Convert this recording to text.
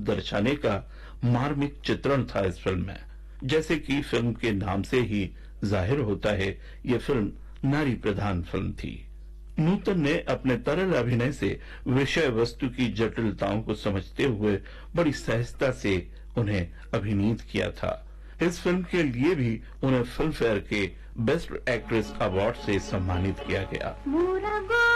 दर्शाने का मार्मिक चित्रण था इस फिल्म में। जैसे कि फिल्म के नाम से ही जाहिर होता है, ये फिल्म नारी प्रधान फिल्म थी। नूतन ने अपने तरल अभिनय से विषय वस्तु की जटिलताओं को समझते हुए बड़ी सहजता से उन्हें अभिनीत किया था। इस फिल्म के लिए भी उन्हें फिल्म फेयर के बेस्ट एक्ट्रेस अवार्ड से सम्मानित किया गया।